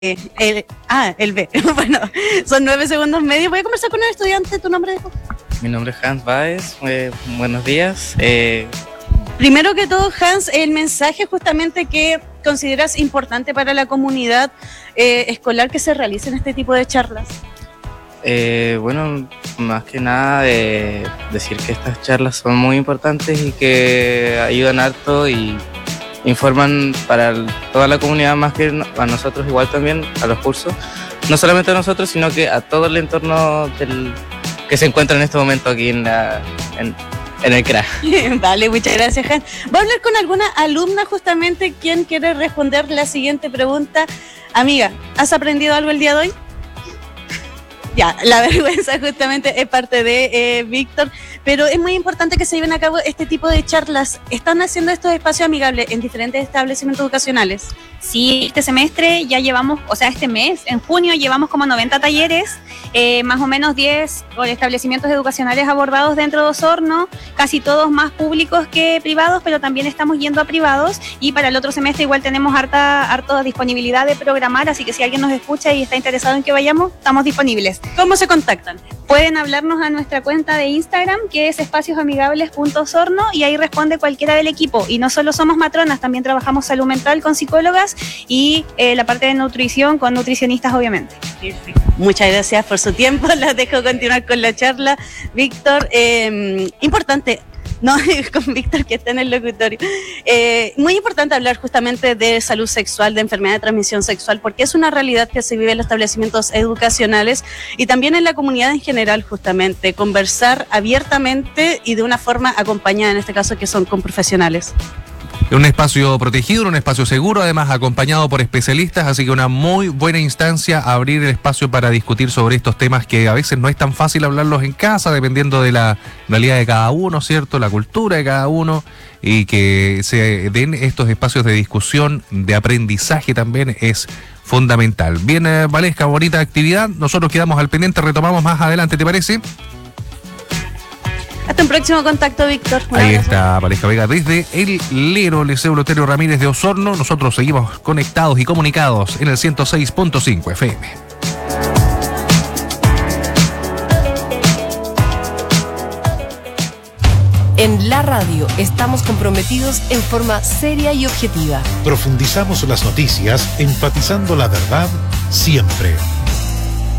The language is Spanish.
el B. Bueno, son 9 segundos medio. Voy a conversar con el estudiante. ¿Tu nombre? Mi nombre es Hans Baez. Buenos días. Primero que todo, Hans, el mensaje justamente que consideras importante para la comunidad escolar que se realicen este tipo de charlas. Bueno, más que nada de decir que estas charlas son muy importantes y que ayudan harto y informan para toda la comunidad, más que a nosotros igual también, a los cursos. No solamente a nosotros, sino que a todo el entorno que se encuentra en este momento aquí en el CRA. Vale, muchas gracias, Hans. Voy a hablar con alguna alumna justamente quien quiere responder la siguiente pregunta. Amiga, ¿has aprendido algo el día de hoy? Ya, la vergüenza justamente es parte de Víctor, pero es muy importante que se lleven a cabo este tipo de charlas. ¿Están haciendo estos espacios amigables en diferentes establecimientos educacionales? Sí, este semestre ya llevamos, o sea, este mes, en junio, llevamos como 90 talleres, más o menos 10 establecimientos educacionales abordados dentro de Osorno, casi todos más públicos que privados, pero también estamos yendo a privados, y para el otro semestre igual tenemos harta disponibilidad de programar, así que si alguien nos escucha y está interesado en que vayamos, estamos disponibles. ¿Cómo se contactan? Pueden hablarnos a nuestra cuenta de Instagram, que es espaciosamigables.osorno, y ahí responde cualquiera del equipo. Y no solo somos matronas, también trabajamos salud mental con psicólogas y la parte de nutrición con nutricionistas, obviamente. Muchas gracias por su tiempo. Las dejo continuar con la charla. Víctor, importante. No, con Víctor que está en el locutorio. Muy importante hablar justamente de salud sexual, de enfermedad de transmisión sexual, porque es una realidad que se vive en los establecimientos educacionales y también en la comunidad en general, justamente. Conversar abiertamente y de una forma acompañada, en este caso, que son con profesionales. Un espacio protegido, un espacio seguro, además acompañado por especialistas, así que una muy buena instancia abrir el espacio para discutir sobre estos temas que a veces no es tan fácil hablarlos en casa, dependiendo de la realidad de cada uno, ¿cierto? La cultura de cada uno, y que se den estos espacios de discusión, de aprendizaje también es fundamental. Bien, Valesca, bonita actividad. Nosotros quedamos al pendiente, retomamos más adelante, ¿te parece? Hasta un próximo contacto, Víctor. Ahí está Valesca Vega desde el Lero Liceo Eleuterio Ramírez de Osorno. Nosotros seguimos conectados y comunicados en el 106.5 FM. En la radio estamos comprometidos en forma seria y objetiva. Profundizamos las noticias, enfatizando la verdad siempre.